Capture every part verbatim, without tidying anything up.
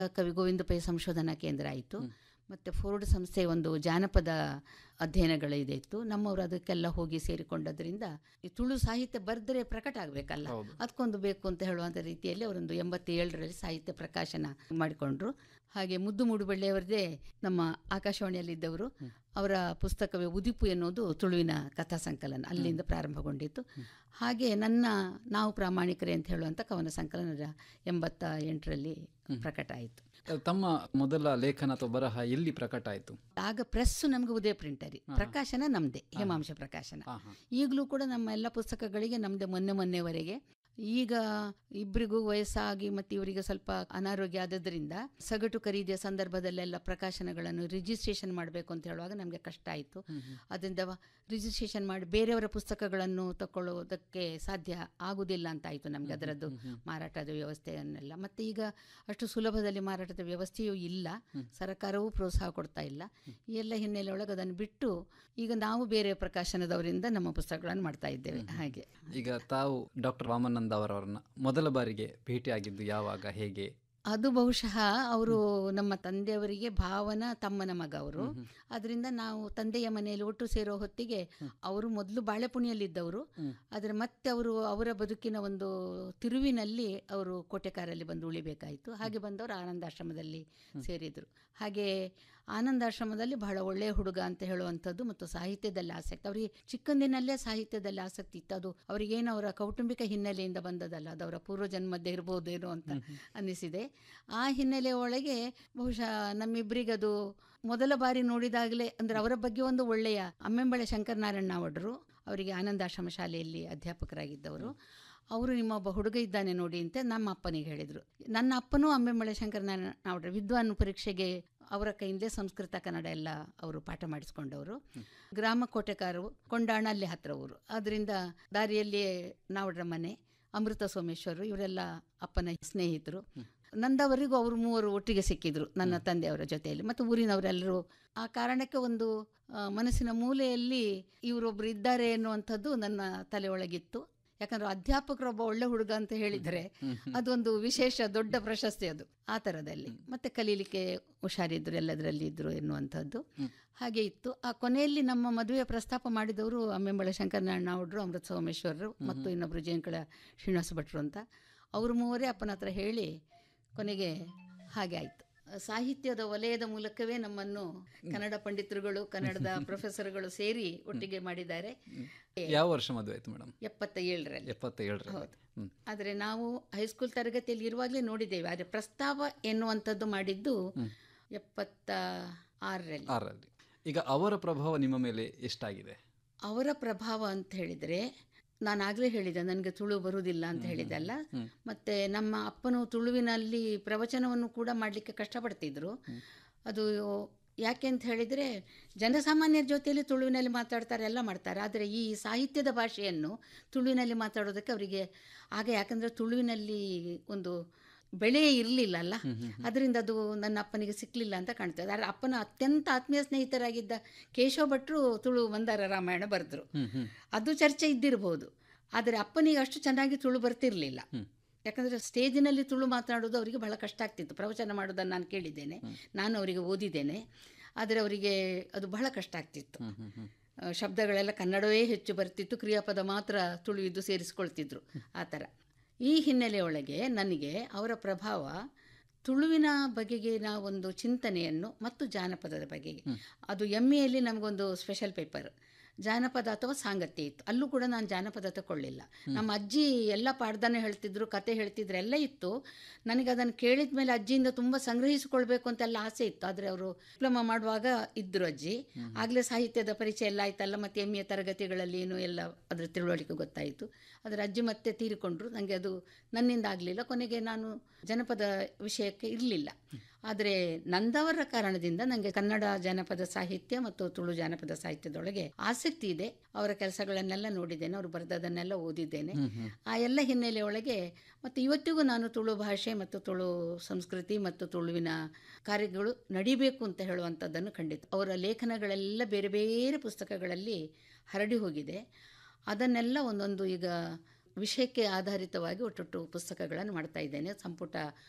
ಕವಿ ಗೋವಿಂದ ಪೈ ಸಂಶೋಧನಾ ಕೇಂದ್ರ ಆಯಿತು. ಮತ್ತು ಫೋರ್ಡ್ ಸಂಸ್ಥೆ ಒಂದು ಜಾನಪದ ಅಧ್ಯಯನಗಳಿದೆ ಇತ್ತು. ನಮ್ಮವರು ಅದಕ್ಕೆಲ್ಲ ಹೋಗಿ ಸೇರಿಕೊಂಡದ್ರಿಂದ ಈ ತುಳು ಸಾಹಿತ್ಯ ಬರೆದರೆ ಪ್ರಕಟ ಆಗಬೇಕಲ್ಲ, ಅದಕ್ಕೊಂದು ಬೇಕು ಅಂತ ಹೇಳುವಂಥ ರೀತಿಯಲ್ಲಿ ಅವರೊಂದು ಎಂಬತ್ತೇಳರಲ್ಲಿ ಸಾಹಿತ್ಯ ಪ್ರಕಾಶನ ಮಾಡಿಕೊಂಡ್ರು. ಹಾಗೆ ಮುದ್ದು ಮೂಡುಬಳ್ಳಿಯವರದೇ ನಮ್ಮ ಆಕಾಶವಾಣಿಯಲ್ಲಿದ್ದವರು, ಅವರ ಪುಸ್ತಕವೇ ಉದಿಪು ಎನ್ನುವುದು ತುಳುವಿನ ಕಥಾ ಸಂಕಲನ, ಅಲ್ಲಿಂದ ಪ್ರಾರಂಭಗೊಂಡಿತ್ತು. ಹಾಗೆ ನನ್ನ ನಾವು ಪ್ರಾಮಾಣಿಕರೇ ಅಂತ ಹೇಳುವಂಥ ಕವನ ಸಂಕಲನ ಎಂಬತ್ತ ಎಂಟರಲ್ಲಿ ಪ್ರಕಟ ಆಯಿತು. ತಮ್ಮ ಮೊದಲ ಲೇಖನ ಅಥವಾ ಬರಹ ಎಲ್ಲಿ ಪ್ರಕಟ ಆಯಿತು? ಆಗ ಪ್ರೆಸ್ ನಮ್ಗೆ ಉದಯ ಪ್ರಿಂಟರಿ, ಪ್ರಕಾಶನ ನಮ್ಮದೇ, ಹೇಮಾಂಶ ಪ್ರಕಾಶನ. ಈಗಲೂ ಕೂಡ ನಮ್ಮ ಎಲ್ಲ ಪುಸ್ತಕಗಳಿಗೆ ನಮ್ಮದೇ ಮೊನ್ನೆ ಮೊನ್ನೆವರೆಗೆ. ಈಗ ಇಬ್ಬರಿಗೂ ವಯಸ್ಸಾಗಿ ಮತ್ತು ಇವರಿಗೆ ಸ್ವಲ್ಪ ಅನಾರೋಗ್ಯ ಆದದ್ರಿಂದ ಸಗಟು ಖರೀದಿಯ ಸಂದರ್ಭದಲ್ಲೆಲ್ಲ ಪ್ರಕಾಶನಗಳನ್ನು ರಿಜಿಸ್ಟ್ರೇಷನ್ ಮಾಡಬೇಕು ಅಂತ ಹೇಳುವಾಗ ನಮಗೆ ಕಷ್ಟ ಆಯಿತು. ಅದರಿಂದ ರಿಜಿಸ್ಟ್ರೇಷನ್ ಮಾಡಿ ಬೇರೆಯವರ ಪುಸ್ತಕಗಳನ್ನು ತಗೊಳ್ಳೋದಕ್ಕೆ ಸಾಧ್ಯ ಆಗುವುದಿಲ್ಲ ಅಂತ ಆಯಿತು ನಮಗೆ, ಅದರದ್ದು ಮಾರಾಟದ ವ್ಯವಸ್ಥೆಯನ್ನೆಲ್ಲ. ಮತ್ತು ಈಗ ಅಷ್ಟು ಸುಲಭದಲ್ಲಿ ಮಾರಾಟದ ವ್ಯವಸ್ಥೆಯೂ ಇಲ್ಲ, ಸರ್ಕಾರವೂ ಪ್ರೋತ್ಸಾಹ ಕೊಡ್ತಾ ಇಲ್ಲ. ಈ ಎಲ್ಲ ಹಿನ್ನೆಲೆ ಒಳಗೆ ಅದನ್ನು ಬಿಟ್ಟು ಈಗ ನಾವು ಬೇರೆ ಪ್ರಕಾಶನದವರಿಂದ ನಮ್ಮ ಪುಸ್ತಕಗಳನ್ನು ಮಾಡ್ತಾ ಇದ್ದೇವೆ. ಹಾಗೆ ಈಗ ತಾವು ಡಾಕ್ಟರ್ ವಾಮನಾನಂದ ಅವರವರನ್ನ ಮೊದಲ ಬಾರಿಗೆ ಭೇಟಿಯಾಗಿದ್ದು ಯಾವಾಗ, ಹೇಗೆ? ಅದು ಬಹುಶಃ ಅವರು ನಮ್ಮ ತಂದೆಯವರಿಗೆ ಭಾವನ ತಮ್ಮನ ಮಗ ಅವರು. ಅದರಿಂದ ನಾವು ತಂದೆಯ ಮನೆಯಲ್ಲಿ ಒಟ್ಟು ಸೇರೋ ಹೊತ್ತಿಗೆ ಅವರು ಮೊದಲು ಬಾಳೆಪುಣಿಯಲ್ಲಿದ್ದವರು, ಆದರೆ ಮತ್ತೆ ಅವರು ಅವರ ಬದುಕಿನ ಒಂದು ತಿರುವಿನಲ್ಲಿ ಅವರು ಕೋಟೆಕಾರಲ್ಲಿ ಬಂದು ಉಳಿಬೇಕಾಯಿತು. ಹಾಗೆ ಬಂದವರು ಆನಂದಾಶ್ರಮದಲ್ಲಿ ಸೇರಿದರು. ಹಾಗೆ ಆನಂದಾಶ್ರಮದಲ್ಲಿ ಬಹಳ ಒಳ್ಳೆಯ ಹುಡುಗ ಅಂತ ಹೇಳುವಂಥದ್ದು ಮತ್ತು ಸಾಹಿತ್ಯದಲ್ಲಿ ಆಸಕ್ತಿ, ಅವರಿಗೆ ಚಿಕ್ಕಂದಿನಲ್ಲೇ ಸಾಹಿತ್ಯದಲ್ಲಿ ಆಸಕ್ತಿ ಇತ್ತು. ಅದು ಅವರಿಗೇನು ಅವರ ಕೌಟುಂಬಿಕ ಹಿನ್ನೆಲೆಯಿಂದ ಬಂದದಲ್ಲ, ಅದು ಅವರ ಪೂರ್ವಜನ್ಮದ್ದೇ ಇರ್ಬೋದೇನೋ ಅಂತ ಅನ್ನಿಸಿದೆ. ಆ ಹಿನ್ನೆಲೆ ಒಳಗೆ ಬಹುಶಃ ನಮ್ಮಿಬ್ಬರಿಗದು ಮೊದಲ ಬಾರಿ ನೋಡಿದಾಗಲೇ, ಅಂದರೆ ಅವರ ಬಗ್ಗೆ ಒಂದು ಒಳ್ಳೆಯ ಅಮ್ಮೆಂಬಳೆ ಶಂಕರನಾರಾಯಣ ಒಡ್ರು, ಅವರಿಗೆ ಆನಂದಾಶ್ರಮ ಶಾಲೆಯಲ್ಲಿ ಅಧ್ಯಾಪಕರಾಗಿದ್ದವರು. ಅವರು ನಿಮ್ಮ ಒಬ್ಬ ಹುಡುಗ ಇದ್ದಾನೆ ನೋಡಿ ಅಂತ ನಮ್ಮ ಅಪ್ಪನಿಗೆ ಹೇಳಿದರು. ನನ್ನ ಅಪ್ಪನೂ ಅಂಬೆಮಳೆ ಶಂಕರನಾರಾಯಣ ಒಡ್ರು ವಿದ್ವಾನ್ ಪರೀಕ್ಷೆಗೆ ಅವರ ಕೈಯಿಂದಲೇ ಸಂಸ್ಕೃತ ಕನ್ನಡ ಎಲ್ಲ ಅವರು ಪಾಠ ಮಾಡಿಸ್ಕೊಂಡವರು. ಗ್ರಾಮ ಕೋಟೆಕಾರು, ಕೊಂಡಾಣ ಅಲ್ಲಿ ಹತ್ರ ಊರು, ಅದರಿಂದ ದಾರಿಯಲ್ಲಿಯೇ ನಾವಡ್ರ ಮನೆ, ಅಮೃತ ಸೋಮೇಶ್ವರು ಇವರೆಲ್ಲ ಅಪ್ಪನ ಸ್ನೇಹಿತರು. ನಂದವರಿಗೂ ಅವರು ಮೂವರು ಒಟ್ಟಿಗೆ ಸಿಕ್ಕಿದ್ರು ನನ್ನ ತಂದೆಯವರ ಜೊತೆಯಲ್ಲಿ, ಮತ್ತು ಊರಿನವರೆಲ್ಲರೂ. ಆ ಕಾರಣಕ್ಕೆ ಒಂದು ಮನಸ್ಸಿನ ಮೂಲೆಯಲ್ಲಿ ಇವರೊಬ್ಬರು ಇದ್ದಾರೆ ಎನ್ನುವಂಥದ್ದು ನನ್ನ ತಲೆಯೊಳಗಿತ್ತು. ಯಾಕಂದ್ರೆ ಅಧ್ಯಾಪಕರೊಬ್ಬ ಒಳ್ಳೆ ಹುಡುಗ ಅಂತ ಹೇಳಿದರೆ ಅದೊಂದು ವಿಶೇಷ ದೊಡ್ಡ ಪ್ರಶಸ್ತಿ ಅದು, ಆ ಥರದಲ್ಲಿ. ಮತ್ತೆ ಕಲೀಲಿಕ್ಕೆ ಹುಷಾರಿದ್ರು, ಎಲ್ಲದರಲ್ಲಿ ಇದ್ರು ಎನ್ನುವಂಥದ್ದು ಹಾಗೆ ಇತ್ತು. ಆ ಕೊನೆಯಲ್ಲಿ ನಮ್ಮ ಮದುವೆ ಪ್ರಸ್ತಾಪ ಮಾಡಿದವರು ಅಮ್ಮೆಂಬಳೆ ಶಂಕರನಾರಾಯಣ ಒಡ್ರು, ಅಮೃತ ಸೋಮೇಶ್ವರರು ಮತ್ತು ಇನ್ನೊಬ್ಬರು ಜೇಂಕಳ ಶ್ರೀನಿವಾಸ ಭಟ್ರು ಅಂತ. ಅವರು ಮೂವರೇ ಅಪ್ಪನ ಹತ್ರ ಹೇಳಿ ಕೊನೆಗೆ ಹಾಗೆ ಆಯಿತು. ಸಾಹಿತ್ಯದ ವಲಯದ ಮೂಲಕವೇ ನಮ್ಮನ್ನು ಕನ್ನಡ ಪಂಡಿತರುಗಳು, ಕನ್ನಡದ ಪ್ರೊಫೆಸರ್ಗಳು ಸೇರಿ ಒಟ್ಟಿಗೆ ಮಾಡಿದ್ದಾರೆ. ಯಾವ ವರ್ಷ ಮದುವೆ ಆಯ್ತು ಮೇಡಮ್? ಎಪ್ಪತ್ತ ಏಳರಲ್ಲಿ. ಎಪ್ಪತ್ತ ಏಳರಲ್ಲಿ. ಹೌದು. ಆದರೆ ನಾವು ಹೈಸ್ಕೂಲ್ ತರಗತಿಯಲ್ಲಿ ಇರುವಾಗಲೇ ನೋಡಿದ್ದೇವೆ, ಆದರೆ ಪ್ರಸ್ತಾವ ಎನ್ನುವಂಥದ್ದು ಮಾಡಿದ್ದು ಎಪ್ಪತ್ತ ಆರರಲ್ಲಿ ಆರರಲ್ಲಿ. ಈಗ ಅವರ ಪ್ರಭಾವ ನಿಮ್ಮ ಮೇಲೆ ಎಷ್ಟಾಗಿದೆ? ಅವರ ಪ್ರಭಾವ ಅಂತ ಹೇಳಿದರೆ, ನಾನಾಗಲೇ ಹೇಳಿದೆ ನನಗೆ ತುಳು ಬರುವುದಿಲ್ಲ ಅಂತ ಹೇಳಿದೆಲ್ಲ. ಮತ್ತು ನಮ್ಮ ಅಪ್ಪನು ತುಳುವಿನಲ್ಲಿ ಪ್ರವಚನವನ್ನು ಕೂಡ ಮಾಡಲಿಕ್ಕೆ ಕಷ್ಟಪಡ್ತಿದ್ರು. ಅದು ಯಾಕೆ ಅಂತ ಹೇಳಿದರೆ, ಜನಸಾಮಾನ್ಯರ ಜೊತೆಯಲ್ಲಿ ತುಳುವಿನಲ್ಲಿ ಮಾತಾಡ್ತಾರೆ, ಎಲ್ಲ ಮಾಡ್ತಾರೆ, ಆದರೆ ಈ ಸಾಹಿತ್ಯದ ಭಾಷೆಯನ್ನು ತುಳುವಿನಲ್ಲಿ ಮಾತಾಡೋದಕ್ಕೆ ಅವರಿಗೆ ಆಗ, ಯಾಕಂದರೆ ತುಳುವಿನಲ್ಲಿ ಒಂದು ಬೆಳೆ ಇರಲಿಲ್ಲ ಅಲ್ಲ, ಅದರಿಂದ ಅದು ನನ್ನ ಅಪ್ಪನಿಗೆ ಸಿಕ್ಕಲಿಲ್ಲ ಅಂತ ಕಾಣ್ತದೆ. ಆದರೆ ಅಪ್ಪನ ಅತ್ಯಂತ ಆತ್ಮೀಯ ಸ್ನೇಹಿತರಾಗಿದ್ದ ಕೇಶವ ಭಟ್ರು ತುಳು ಮಂದಾರ ರಾಮಾಯಣ ಬರೆದ್ರು, ಅದು ಚರ್ಚೆ ಇದ್ದಿರಬಹುದು. ಆದರೆ ಅಪ್ಪನಿಗೆ ಅಷ್ಟು ಚೆನ್ನಾಗಿ ತುಳು ಬರ್ತಿರಲಿಲ್ಲ. ಯಾಕಂದರೆ ಸ್ಟೇಜಿನಲ್ಲಿ ತುಳು ಮಾತನಾಡೋದು ಅವರಿಗೆ ಬಹಳ ಕಷ್ಟ ಆಗ್ತಿತ್ತು. ಪ್ರವಚನ ಮಾಡೋದನ್ನು ನಾನು ಕೇಳಿದ್ದೇನೆ, ನಾನು ಅವರಿಗೆ ಓದಿದ್ದೇನೆ, ಆದರೆ ಅವರಿಗೆ ಅದು ಬಹಳ ಕಷ್ಟ ಆಗ್ತಿತ್ತು. ಶಬ್ದಗಳೆಲ್ಲ ಕನ್ನಡವೇ ಹೆಚ್ಚು ಬರ್ತಿತ್ತು, ಕ್ರಿಯಾಪದ ಮಾತ್ರ ತುಳುವಿದ್ದು ಸೇರಿಸ್ಕೊಳ್ತಿದ್ರು, ಆ ಥರ. ಈ ಹಿನ್ನೆಲೆಯೊಳಗೆ ನನಗೆ ಅವರ ಪ್ರಭಾವ ತುಳುವಿನ ಬಗೆಗಿನ ಒಂದು ಚಿಂತನೆಯನ್ನು ಮತ್ತು ಜಾನಪದದ ಬಗೆಗೆ, ಅದು ಎಮ್ ಎಯಲ್ಲಿ ನಮಗೊಂದು ಸ್ಪೆಷಲ್ ಪೇಪರ್ ಜಾನಪದ ಅಥವಾ ಸಾಂಗತ್ಯ ಇತ್ತು. ಅಲ್ಲೂ ಕೂಡ ನಾನು ಜಾನಪದ ತಗೊಳ್ಳಿಲ್ಲ. ನಮ್ಮ ಅಜ್ಜಿ ಎಲ್ಲ ಪಾಡ್ದಾನೆ ಹೇಳ್ತಿದ್ರು, ಕತೆ ಹೇಳ್ತಿದ್ರು, ಎಲ್ಲ ಇತ್ತು. ನನಗೆ ಅದನ್ನು ಕೇಳಿದ ಮೇಲೆ ಅಜ್ಜಿಯಿಂದ ತುಂಬ ಸಂಗ್ರಹಿಸಿಕೊಳ್ಬೇಕು ಅಂತೆಲ್ಲ ಆಸೆ ಇತ್ತು. ಆದರೆ ಅವರು ಡಿಪ್ಲೊಮಾ ಮಾಡುವಾಗ ಇದ್ದರು ಅಜ್ಜಿ, ಆಗಲೇ ಸಾಹಿತ್ಯದ ಪರಿಚಯ ಎಲ್ಲ ಆಯ್ತಲ್ಲ, ಮತ್ತು ಎಮ್ ಎ ತರಗತಿಗಳಲ್ಲಿ ಏನು ಎಲ್ಲ ಅದರ ತಿಳುವಳಿಕೆ ಗೊತ್ತಾಯಿತು. ಆದರೆ ಅಜ್ಜಿ ಮತ್ತೆ ತೀರಿಕೊಂಡ್ರು, ನನಗೆ ಅದು ನನ್ನಿಂದ ಆಗಲಿಲ್ಲ. ಕೊನೆಗೆ ನಾನು ಜನಪದ ವಿಷಯಕ್ಕೆ ಇರಲಿಲ್ಲ. ಆದರೆ ನಂದವರ ಕಾರಣದಿಂದ ನನಗೆ ಕನ್ನಡ ಜಾನಪದ ಸಾಹಿತ್ಯ ಮತ್ತು ತುಳು ಜಾನಪದ ಸಾಹಿತ್ಯದೊಳಗೆ ಆಸಕ್ತಿ ಇದೆ. ಅವರ ಕೆಲಸಗಳನ್ನೆಲ್ಲ ನೋಡಿದ್ದೇನೆ, ಅವರು ಬರೆದದನ್ನೆಲ್ಲ ಓದಿದ್ದೇನೆ. ಆ ಎಲ್ಲ ಹಿನ್ನೆಲೆಯೊಳಗೆ ಮತ್ತು ಇವತ್ತಿಗೂ ನಾನು ತುಳು ಭಾಷೆ ಮತ್ತು ತುಳು ಸಂಸ್ಕೃತಿ ಮತ್ತು ತುಳುವಿನ ಕಾರ್ಯಗಳು ನಡಿಬೇಕು ಅಂತ ಹೇಳುವಂಥದ್ದನ್ನು ಖಂಡಿತ. ಅವರ ಲೇಖನಗಳೆಲ್ಲ ಬೇರೆ ಬೇರೆ ಪುಸ್ತಕಗಳಲ್ಲಿ ಹರಡಿ ಹೋಗಿದೆ. ಅದನ್ನೆಲ್ಲ ಒಂದೊಂದು ಈಗ ವಿಷಯಕ್ಕೆ ಆಧಾರಿತವಾಗಿ ಒಟ್ಟೊಟ್ಟು ಪುಸ್ತಕಗಳನ್ನು ಮಾಡ್ತಾ ಇದ್ದೇನೆ. ಸಂಪುಟ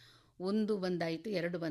ಒಂದು ಬಂದಾಯಿತು, ಎರಡು